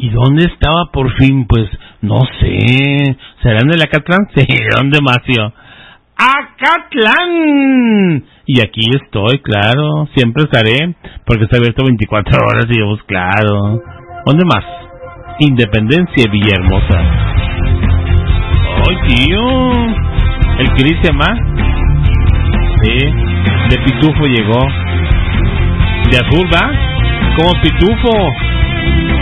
¿Y dónde estaba por fin? Pues no sé. ¿Será en el Acatlán? Sí, ¿dónde más yo? ¡Acatlán! Y aquí estoy, claro. Siempre estaré, porque está abierto 24 horas y yo, pues claro. ¿Dónde más? Independencia y Villahermosa. ¡Ay, tío! ¿El Cristian más? Sí. De Pitufo llegó. ¿De azul, va? Como Pitufo.